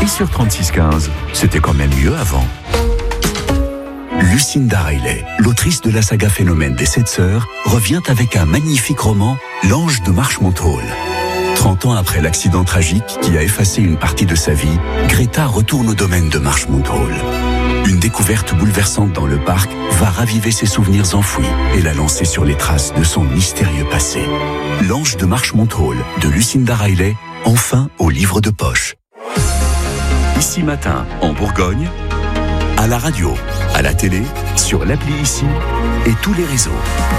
sur 3615. C'était quand même mieux avant. Lucinda Riley, l'autrice de la saga Phénomène des 7 sœurs, revient avec un magnifique roman, L'Ange de Marchmont Hall. 30 ans après l'accident tragique qui a effacé une partie de sa vie, Greta retourne au domaine de Marchmont Hall. Une découverte bouleversante dans le parc va raviver ses souvenirs enfouis et la lancer sur les traces de son mystérieux passé. L'Ange de Marchmont Hall de Lucinda Riley, enfin au livre de poche. Ici Matin, en Bourgogne, à la radio, à la télé, sur l'appli Ici et tous les réseaux.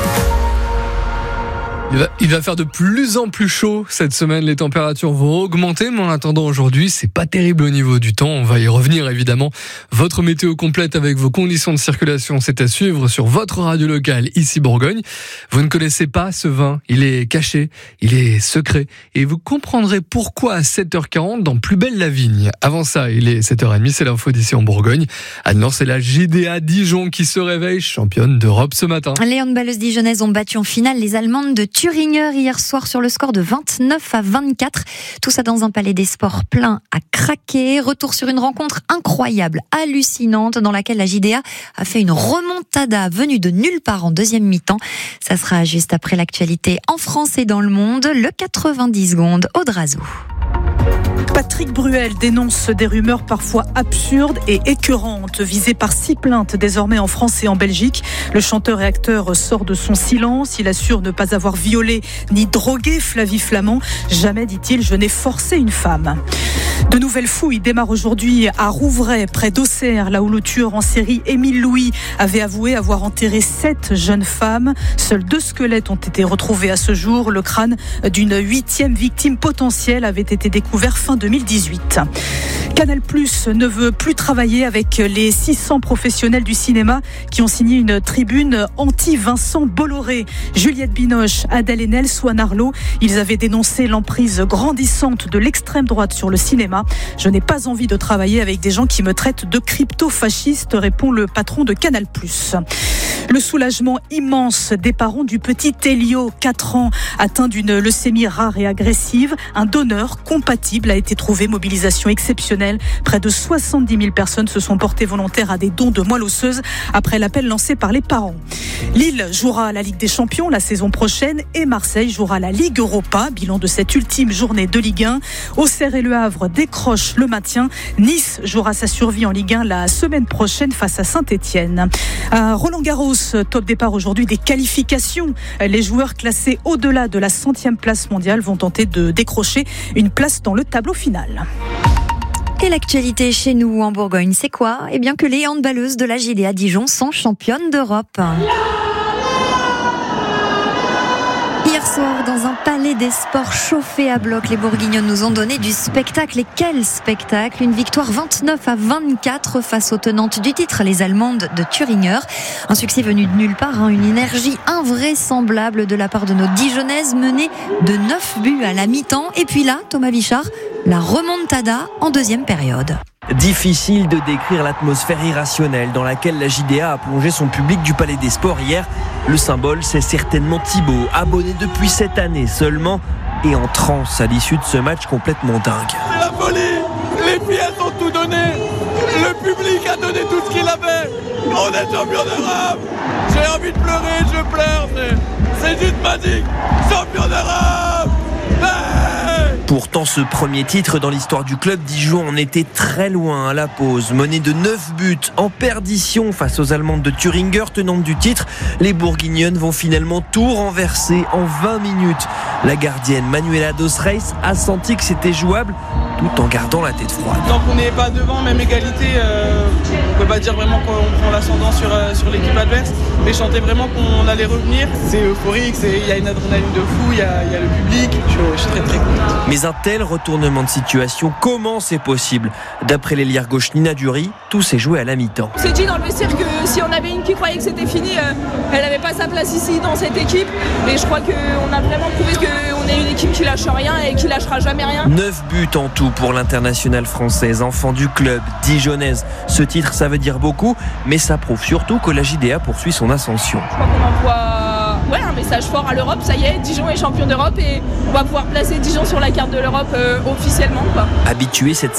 Il va faire de plus en plus chaud cette semaine, les températures vont augmenter, mais en attendant aujourd'hui, c'est pas terrible au niveau du temps, on va y revenir évidemment. Votre météo complète avec vos conditions de circulation, c'est à suivre sur votre radio locale, ici Bourgogne. Vous ne connaissez pas ce vin, il est caché, il est secret, et vous comprendrez pourquoi à 7h40 dans Plus belle la vigne. Avant ça, il est 7h30, c'est l'info d'ici en Bourgogne. Alors c'est la JDA Dijon qui se réveille championne d'Europe ce matin. Les handballeuses dijonnaises ont battu en finale les Allemandes de Thüringer hier soir sur le score de 29-24. Tout ça dans un palais des sports plein à craquer. Retour sur une rencontre incroyable, hallucinante, dans laquelle la JDA a fait une remontada venue de nulle part en deuxième mi-temps. Ça sera juste après l'actualité en France et dans le monde. Le 90 secondes, Aude Razou. Patrick Bruel dénonce des rumeurs parfois absurdes et écœurantes, visées par 6 plaintes désormais en France et en Belgique. Le chanteur et acteur sort de son silence. Il assure ne pas avoir violé ni drogué Flavie Flament. Jamais, dit-il, je n'ai forcé une femme. De nouvelles fouilles démarrent aujourd'hui à Rouvray, près d'Auxerre, là où le tueur en série Émile Louis avait avoué avoir enterré 7 jeunes femmes. Seuls 2 squelettes ont été retrouvés à ce jour. Le crâne d'une 8e victime potentielle avait été découvert fin 2018. Canal+ ne veut plus travailler avec les 600 professionnels du cinéma qui ont signé une tribune anti-Vincent Bolloré. Juliette Binoche, Adèle Haenel, Swan Arlo, ils avaient dénoncé l'emprise grandissante de l'extrême droite sur le cinéma. Je n'ai pas envie de travailler avec des gens qui me traitent de crypto-fasciste, répond le patron de Canal+. Le soulagement immense des parents du petit Elio, 4 ans, atteint d'une leucémie rare et agressive. Un donneur compatible a été trouvé, mobilisation exceptionnelle. Près de 70 000 personnes se sont portées volontaires à des dons de moelle osseuse après l'appel lancé par les parents. Lille jouera la Ligue des Champions la saison prochaine et Marseille jouera la Ligue Europa. Bilan de cette ultime journée de Ligue 1. Auxerre et Le Havre décrochent le maintien. Nice jouera sa survie en Ligue 1 la semaine prochaine face à Saint-Etienne. Roland-Garros, top départ aujourd'hui des qualifications. Les joueurs classés au-delà de la 100e place mondiale vont tenter de décrocher une place dans le tableau final. Et l'actualité chez nous en Bourgogne, c'est quoi ? Eh bien que les handballeuses de la JDA Dijon sont championnes d'Europe. Hier soir, dans un palais des sports chauffé à bloc, les Bourguignonnes nous ont donné du spectacle. Et quel spectacle ! Une victoire 29-24 face aux tenantes du titre, les Allemandes de Thüringer. Un succès venu de nulle part, une énergie invraisemblable de la part de nos Dijonnaises, menées de 9 buts à la mi-temps. Et puis là, Thomas Bichard, la remontada en deuxième période. Difficile de décrire l'atmosphère irrationnelle dans laquelle la JDA a plongé son public du Palais des Sports hier. Le symbole, c'est certainement Thibaut, abonné depuis cette année seulement et en transe à l'issue de ce match complètement dingue. C'est la folie, les filles elles ont tout donné, le public a donné tout ce qu'il avait. On est champion d'Europe. J'ai envie de pleurer, je pleure, c'est juste magique. Champion d'Europe. Pourtant, ce premier titre dans l'histoire du club Dijon en était très loin à la pause. Mené de 9 buts en perdition face aux Allemandes de Thüringer, tenantes du titre, les Bourguignonnes vont finalement tout renverser en 20 minutes. La gardienne Manuela Dos Reis a senti que c'était jouable tout en gardant la tête froide. Tant qu'on n'est pas devant, même égalité, on ne peut pas dire vraiment qu'on prend l'ascendant sur l'équipe adverse, mais je sentais vraiment qu'on allait revenir. C'est euphorique, il y a une adrénaline de fou, il y a le public, je suis très très content. Mais un tel retournement de situation, comment c'est possible ? D'après l'ailière gauche Nina Dury, tout s'est joué à la mi-temps. On s'est dit dans le vestiaire que si on avait une qui croyait que c'était fini, elle n'avait pas sa place ici dans cette équipe. Et je crois qu'on a vraiment prouvé qu'on est une équipe qui lâche rien et qui lâchera jamais rien. 9 buts en tout pour l'internationale française, enfant du club dijonnaise. Ce titre, ça veut dire beaucoup, mais ça prouve surtout que la JDA poursuit son ascension. Je crois qu'on envoie un message fort à l'Europe. Ça y est, Dijon est champion d'Europe et on va pouvoir placer Dijon sur la carte de l'Europe officiellement. Habitué cette